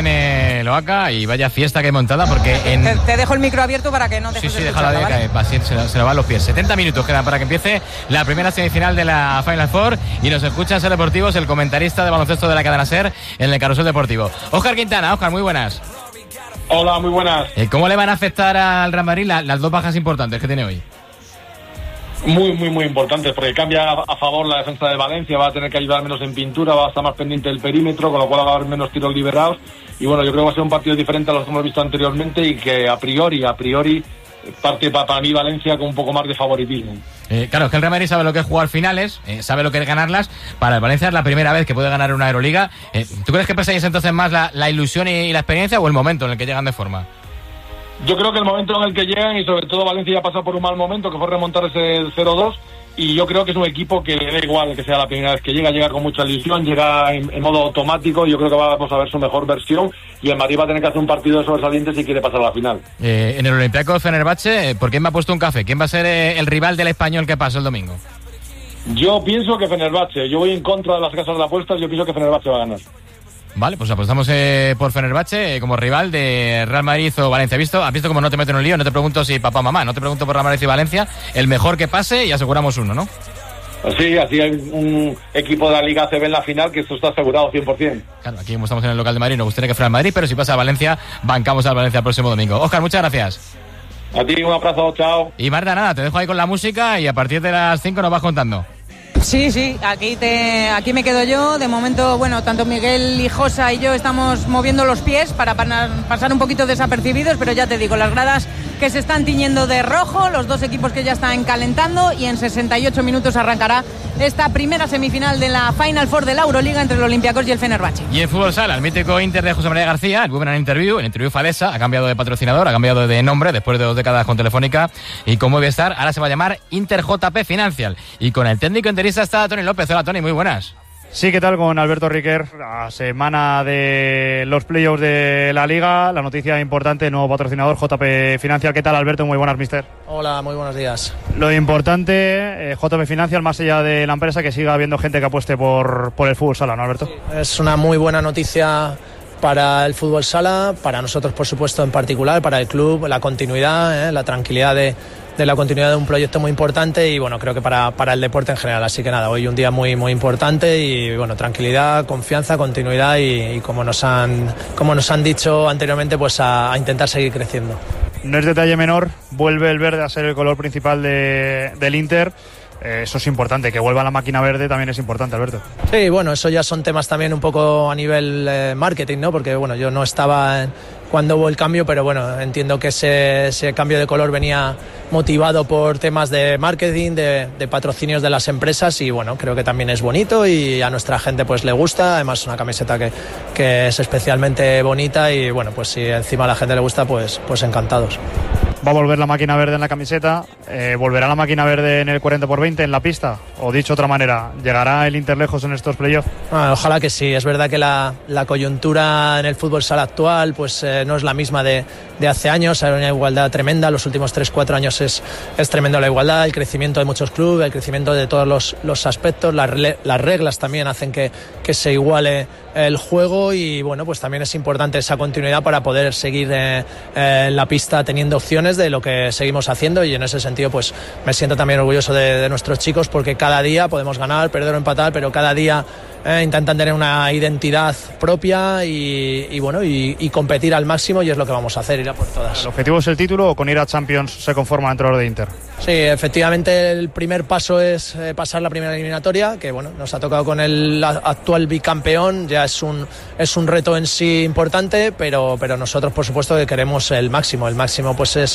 en el Oaca y vaya fiesta que hay montada porque Te dejo el micro abierto para que no dejes de escucharla, déjala, ¿vale? que se le van los pies. 70 minutos quedan para que empiece la primera semifinal de la Final Four y nos escucha en Ser Deportivos el comentarista de baloncesto de la cadena Ser en el Carrusel Deportivo. Óscar Quintana. Óscar, muy buenas. Hola, muy buenas. ¿Cómo le van a afectar al Real Madrid las dos bajas importantes que tiene hoy? Muy importantes, porque cambia a favor la defensa de Valencia, va a tener que ayudar menos en pintura, va a estar más pendiente del perímetro, con lo cual va a haber menos tiros liberados. Y bueno, yo creo que va a ser un partido diferente a los que hemos visto anteriormente y que a priori parte para mí Valencia con un poco más de favoritismo. Claro, es que el Real Madrid sabe lo que es jugar finales, sabe lo que es ganarlas. Para el Valencia es la primera vez que puede ganar una Euroliga. ¿Tú crees que pesáis entonces más la ilusión y la experiencia o el momento en el que llegan de forma? Yo creo que el momento en el que llegan, y sobre todo Valencia ya pasado por un mal momento, que fue remontar ese 0-2, y yo creo que es un equipo que le da igual que sea la primera vez que llega con mucha ilusión, llega en modo automático, y yo creo que vamos a ver su mejor versión, y el Madrid va a tener que hacer un partido de sobresaliente si quiere pasar a la final. En el Olympiacos Fenerbahce, ¿por quién me ha puesto un café? ¿Quién va a ser el rival del Español que pasa el domingo? Yo pienso que Fenerbahce, yo voy en contra de las casas de apuestas, yo pienso que Fenerbahce va a ganar. Vale, pues apostamos por Fenerbahce como rival de Real Madrid o Valencia. ¿Has visto cómo no te meto en un lío? No te pregunto si papá o mamá, no te pregunto por Real Madrid y Valencia. El mejor que pase y aseguramos uno, ¿no? Sí, así hay un equipo de la Liga ACB en la final que esto está asegurado 100%. Claro, aquí como estamos en el local de Madrid nos gustaría que fuera el Madrid, pero si pasa a Valencia, bancamos al Valencia el próximo domingo. Óscar, muchas gracias. A ti un abrazo, chao. Y Marta, nada, te dejo ahí con la música y a partir de las 5 nos vas contando. Sí, aquí me quedo yo. De momento, bueno, tanto Miguel y Josa y yo estamos moviendo los pies para pasar un poquito desapercibidos, pero ya te digo, las gradas que se están tiñendo de rojo, los dos equipos que ya están calentando y en 68 minutos arrancará esta primera semifinal de la Final Four de la Euroliga entre el Olympiacos y el Fenerbahce. Y en fútbol sala, el mítico Inter de José María García, el Women Interview, el Interview Fadesa, ha cambiado de patrocinador, ha cambiado de nombre después de 2 décadas con Telefónica y con Movistar, ahora se va a llamar Inter JP Financial. Y con el técnico interista está Tony López. Hola Tony, muy buenas. Sí, ¿qué tal? Con Alberto Riquer, a semana de los playoffs de la Liga, la noticia importante, nuevo patrocinador, JP Financial. ¿Qué tal, Alberto? Muy buenas, mister. Hola, muy buenos días. Lo importante, JP Financial, más allá de la empresa, que siga habiendo gente que apueste por el fútbol sala, ¿no, Alberto? Sí, es una muy buena noticia para el fútbol sala, para nosotros, por supuesto, en particular, para el club, la continuidad, la tranquilidad de la continuidad de un proyecto muy importante y bueno, creo que para el deporte en general. Así que nada, hoy un día muy importante y bueno, tranquilidad, confianza, continuidad y como nos han dicho anteriormente, pues a intentar seguir creciendo. No es detalle menor, vuelve el verde a ser el color principal del Inter. Eso es importante, que vuelva la máquina verde también es importante, Alberto. Sí, bueno, eso ya son temas también un poco a nivel marketing, ¿no? Porque bueno, yo no estaba cuando hubo el cambio, pero bueno, entiendo que ese cambio de color venía motivado por temas de marketing, de patrocinios de las empresas y bueno, creo que también es bonito y a nuestra gente pues le gusta, además es una camiseta que es especialmente bonita y bueno, pues si encima a la gente le gusta, pues encantados. ¿Va a volver la máquina verde en la camiseta? ¿Volverá la máquina verde en el 40x20 en la pista? O dicho de otra manera, ¿llegará el Inter lejos en estos playoffs? Ojalá que sí. Es verdad que la coyuntura en el fútbol sala actual pues no es la misma de hace años. Hay una igualdad tremenda. Los últimos 3-4 años es tremendo la igualdad, el crecimiento de muchos clubes, el crecimiento de todos los aspectos. Las reglas también hacen que se iguale el juego y bueno, pues también es importante esa continuidad para poder seguir en la pista teniendo opciones de lo que seguimos haciendo y en ese sentido pues me siento también orgulloso de nuestros chicos porque cada día podemos ganar, perder o empatar, pero cada día intentan tener una identidad propia y bueno y competir al máximo y es lo que vamos a hacer, ir a por todas. ¿El objetivo es el título o con ir a Champions se conforma el entrenador de Inter? Sí, efectivamente el primer paso es pasar la primera eliminatoria, que bueno, nos ha tocado con el actual bicampeón, ya es un reto en sí importante, pero nosotros por supuesto que queremos el máximo pues es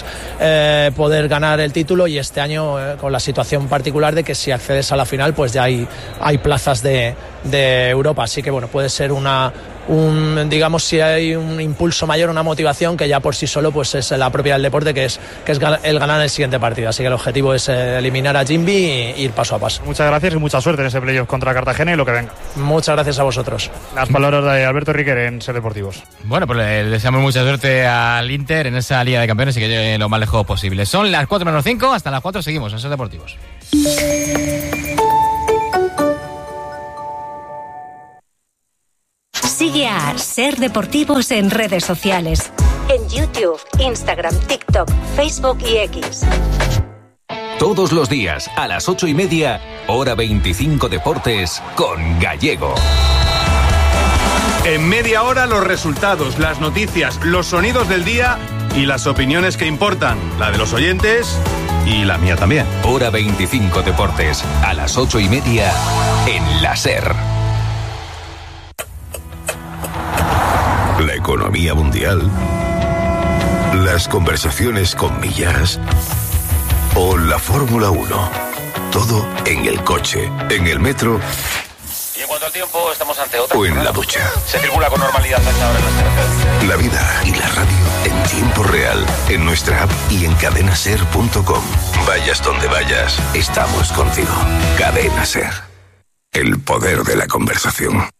poder ganar el título y este año con la situación particular de que si accedes a la final pues ya hay plazas de Europa, así que bueno, puede ser digamos si hay un impulso mayor, una motivación que ya por sí solo pues es la propia del deporte que es el ganar el siguiente partido, así que el objetivo es eliminar a Jimby y ir paso a paso. Muchas gracias y mucha suerte en ese playoff contra Cartagena y lo que venga. Muchas gracias a vosotros. Las palabras de Alberto Riquer en Ser Deportivos. Bueno, pues le deseamos mucha suerte al Inter en esa Liga de Campeones y que llegue lo más lejos posible. Son las 4:05, hasta las 4 seguimos en Ser Deportivos. Sigue a Busca Ser Deportivos en redes sociales. En YouTube, Instagram, TikTok, Facebook y X. Todos los días, a las 8:30, Hora 25 Deportes, con Gallego. En media hora, los resultados, las noticias, los sonidos del día y las opiniones que importan. La de los oyentes y la mía también. Hora 25 Deportes, a las 8:30, en la SER. La economía mundial, las conversaciones con Millas o la Fórmula 1. Todo en el coche, en el metro. Y en cuanto al tiempo, estamos ante otra. O en la ducha. Se circula con normalidad hasta ahora en las carreteras. La vida y la radio en tiempo real, en nuestra app y en cadenaser.com. Vayas donde vayas, estamos contigo. Cadena Ser. El poder de la conversación.